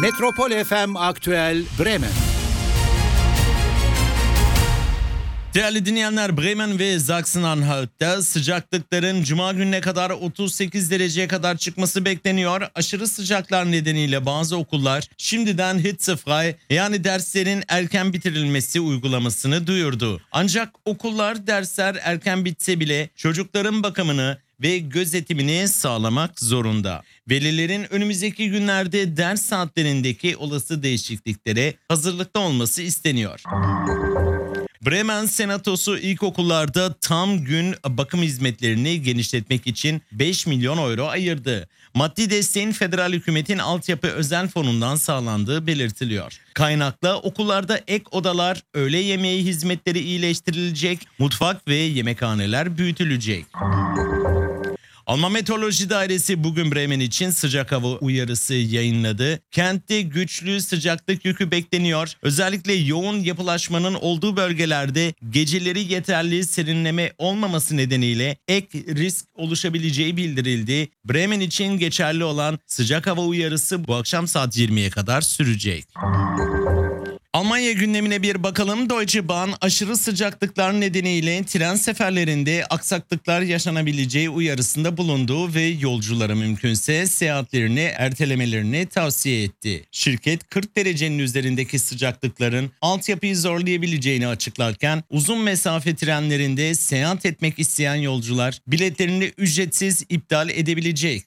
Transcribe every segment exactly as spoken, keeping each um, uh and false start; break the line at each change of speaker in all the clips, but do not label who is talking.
Metropol F M Aktüel Bremen.
Değerli dinleyenler, Bremen ve Sachsen-Anhalt'ta sıcaklıkların Cuma gününe kadar otuz sekiz dereceye kadar çıkması bekleniyor. Aşırı sıcaklar nedeniyle bazı okullar şimdiden hitzefrei yani derslerin erken bitirilmesi uygulamasını duyurdu. Ancak okullar dersler erken bitse bile çocukların bakımını ve gözetimini sağlamak zorunda. Velilerin önümüzdeki günlerde ders saatlerindeki olası değişikliklere hazırlıklı olması isteniyor. Bremen Senatosu ilkokullarda tam gün bakım hizmetlerini genişletmek için beş milyon euro ayırdı. Maddi desteğin federal hükümetin altyapı özel fonundan sağlandığı belirtiliyor. Kaynakla okullarda ek odalar, öğle yemeği hizmetleri iyileştirilecek, mutfak ve yemekhaneler büyütülecek. Alman Meteoroloji Dairesi bugün Bremen için sıcak hava uyarısı yayınladı. Kentte güçlü sıcaklık yükü bekleniyor. Özellikle yoğun yapılaşmanın olduğu bölgelerde geceleri yeterli serinleme olmaması nedeniyle ek risk oluşabileceği bildirildi. Bremen için geçerli olan sıcak hava uyarısı bu akşam saat yirmiye kadar sürecek. Almanya gündemine bir bakalım. Deutsche Bahn aşırı sıcaklıklar nedeniyle tren seferlerinde aksaklıklar yaşanabileceği uyarısında bulundu ve yolculara mümkünse seyahatlerini ertelemelerini tavsiye etti. Şirket kırk derecenin üzerindeki sıcaklıkların altyapıyı zorlayabileceğini açıklarken uzun mesafe trenlerinde seyahat etmek isteyen yolcular biletlerini ücretsiz iptal edebilecek.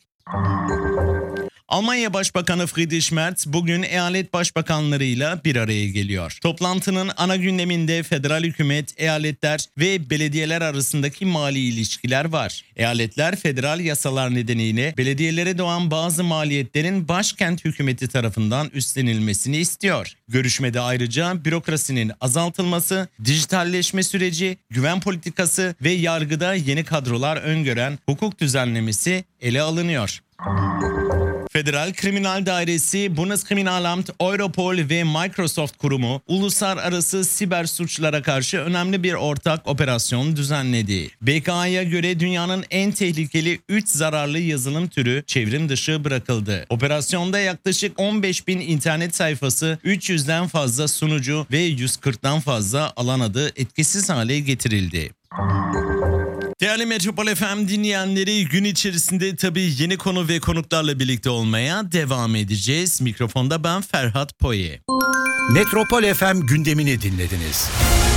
Almanya Başbakanı Friedrich Merz bugün eyalet başbakanlarıyla bir araya geliyor. Toplantının ana gündeminde federal hükümet, eyaletler ve belediyeler arasındaki mali ilişkiler var. Eyaletler federal yasalar nedeniyle belediyelere doğan bazı maliyetlerin başkent hükümeti tarafından üstlenilmesini istiyor. Görüşmede ayrıca bürokrasinin azaltılması, dijitalleşme süreci, güven politikası ve yargıda yeni kadrolar öngören hukuk düzenlemesi ele alınıyor. Federal Kriminal Dairesi, Bundeskriminalamt, Europol ve Microsoft kurumu uluslararası siber suçlara karşı önemli bir ortak operasyon düzenledi. B K A'ya göre dünyanın en tehlikeli üç zararlı yazılım türü çevrim dışı bırakıldı. Operasyonda yaklaşık on beş bin internet sayfası, üç yüzden fazla sunucu ve yüz kırktan fazla alan adı etkisiz hale getirildi. Değerli Metropol F M dinleyenleri, gün içerisinde tabii yeni konu ve konuklarla birlikte olmaya devam edeceğiz. Mikrofonda ben Ferhat Poye.
Metropol F M gündemini dinlediniz.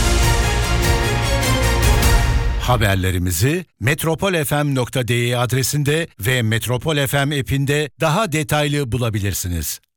Haberlerimizi metropol f m nokta d e adresinde ve Metropol F M app'inde daha detaylı bulabilirsiniz.